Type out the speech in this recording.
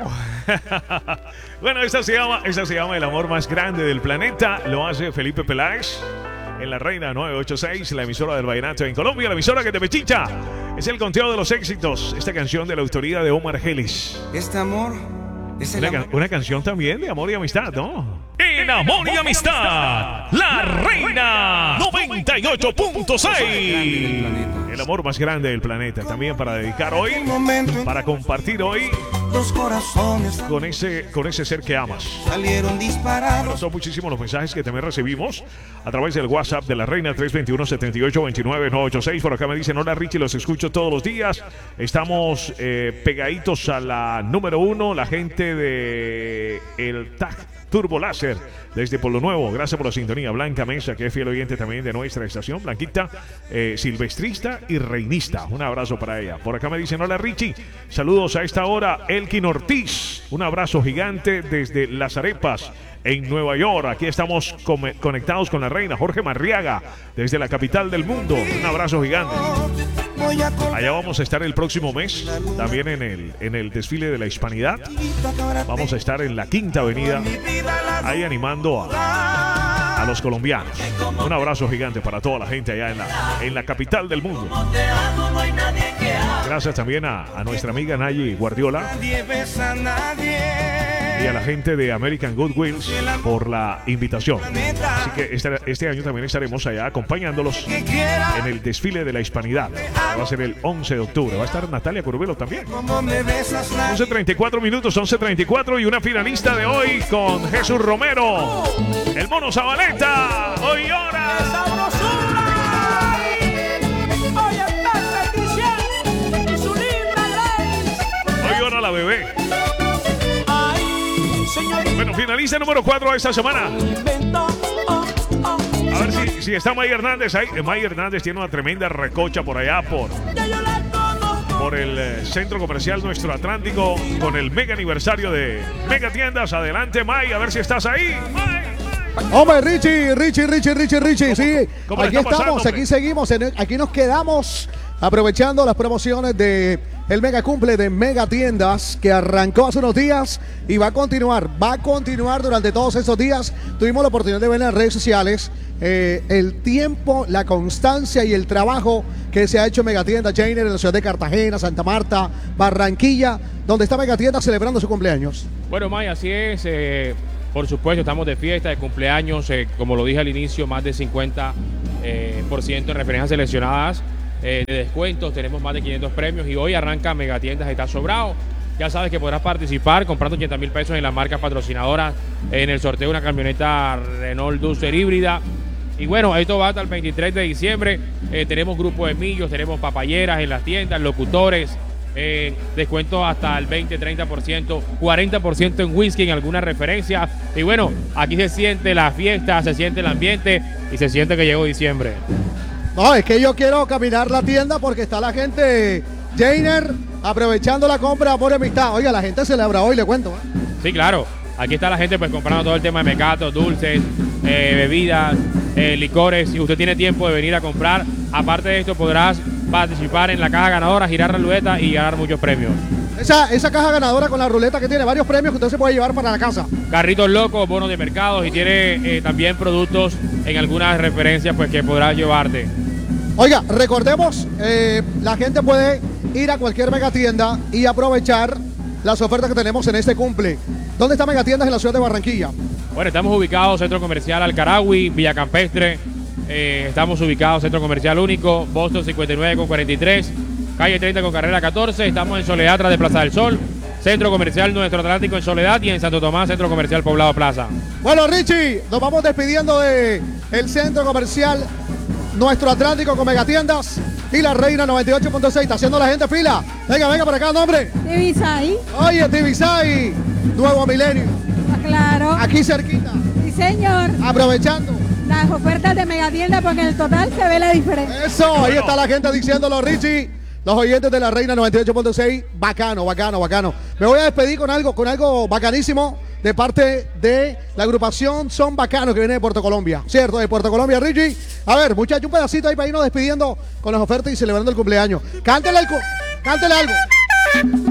Bueno, esta se llama El amor más grande del planeta. Lo hace Felipe Peláez en La Reina 986, la emisora del vallenato en Colombia, la emisora que te pechicha. Es el conteo de los éxitos. Esta canción de la autoría de Omar Gelis. Este amor es el amor. Una canción también de amor y amistad, ¿no? En amor y amistad, La Reina 98.6. El amor más grande del planeta. También para dedicar hoy, para compartir hoy Dos corazones con ese ser que amas. salieron disparados. Son muchísimos los mensajes que también recibimos a través del WhatsApp de La Reina 321-7829-986. Por acá me dicen: hola Richie, los escucho todos los días. Estamos pegaditos a la número 1, la gente de el TAG Turbo Láser desde Pueblo Nuevo. Gracias por la sintonía. Blanca Mesa, que es fiel oyente también de nuestra estación. Blanquita, silvestrista y reinista. Un abrazo para ella. Por acá me dicen: hola Richie, saludos a esta hora. Elkin Ortiz, un abrazo gigante desde Las Arepas en Nueva York. Aquí estamos conectados con La Reina. Jorge Marriaga, desde la capital del mundo. Un abrazo gigante. Allá vamos a estar el próximo mes, también en el desfile de la Hispanidad. Vamos a estar en la Quinta Avenida, ahí animando a los colombianos. Un abrazo gigante para toda la gente allá en la capital del mundo. Gracias también a nuestra amiga Nayi Guardiola y a la gente de American Goodwills por la invitación. Así que este año también estaremos allá acompañándolos en el desfile de la Hispanidad. Va a ser el 11 de octubre. Va a estar Natalia Curvelo también. 11:34 minutos, 11:34, y una finalista de hoy con Jesús Romero, el Mono Zabaleta. Hoy llora. Hoy llora la bebé. Bueno, finalista número 4 de esta semana. A ver si está May Hernández ahí. May Hernández tiene una tremenda recocha por allá, por el centro comercial Nuestro Atlántico, con el mega aniversario de Mega Tiendas. Adelante, May, a ver si estás ahí. May. Hombre, Richie, sí. ¿Cómo Aquí estamos, aquí seguimos, aquí nos quedamos aprovechando las promociones de el mega cumple de Mega Tiendas, que arrancó hace unos días y va a continuar durante todos estos días. Tuvimos la oportunidad de ver en las redes sociales el tiempo, la constancia y el trabajo que se ha hecho en Mega Tiendas Jainer en la ciudad de Cartagena, Santa Marta, Barranquilla, donde está Mega Tiendas celebrando su cumpleaños. Bueno, May, así es. Por supuesto, estamos de fiesta, de cumpleaños, como lo dije al inicio, más de 50% en referencias seleccionadas de descuentos. Tenemos más de 500 premios y hoy arranca Mega Tiendas, está sobrado. Ya sabes que podrás participar comprando 80.000 pesos en las marcas patrocinadoras en el sorteo de una camioneta Renault Duster híbrida. Y bueno, esto va hasta el 23 de diciembre. Tenemos grupo de millos, tenemos papayeras en las tiendas, locutores. Descuento hasta el 20-30%, 40% en whisky en alguna referencia. Y bueno, aquí se siente la fiesta, se siente el ambiente y se siente que llegó diciembre. No, es que yo quiero caminar la tienda porque está la gente Jainer aprovechando la compra por amistad. Oiga, la gente celebra hoy, le cuento. Sí, claro. Aquí está la gente pues comprando todo el tema de mecatos, dulces, bebidas, licores. Si usted tiene tiempo de venir a comprar, aparte de esto podrás participar en la caja ganadora, girar la ruleta y ganar muchos premios. Esa caja ganadora con la ruleta que tiene varios premios que usted se puede llevar para la casa. Carritos locos, bonos de mercados y tiene también productos en algunas referencias pues que podrás llevarte. Oiga, recordemos, la gente puede ir a cualquier Mega Tienda y aprovechar las ofertas que tenemos en este cumple. ¿Dónde está Mega Tiendas en la ciudad de Barranquilla? Bueno, estamos ubicados Centro Comercial Alcaragüí, Villa Campestre. Estamos ubicados Centro Comercial Único, Boston 59 con 43, calle 30 con carrera 14. Estamos en Soledad, tras de Plaza del Sol. Centro Comercial Nuestro Atlántico en Soledad y en Santo Tomás, Centro Comercial Poblado Plaza. Bueno, Richie, nos vamos despidiendo de el Centro Comercial Nuestro Atlántico con Mega Tiendas y La Reina 98.6. Está haciendo la gente fila. Venga para acá, nombre. Tibisay. Oye, Tibisay, Nuevo Milenio. Claro. Aquí cerquita. Sí, señor. Aprovechando las ofertas de Mega Tienda, porque en el total se ve la diferencia. Eso, ahí está la gente diciéndolo, Richie. Los oyentes de La Reina 98.6, bacano. Me voy a despedir con algo bacanísimo de parte de la agrupación Son Bacanos, que viene de Puerto Colombia, ¿cierto? De Puerto Colombia, Richie. A ver, muchachos, un pedacito ahí para irnos despidiendo con las ofertas y celebrando el cumpleaños. Cántele algo.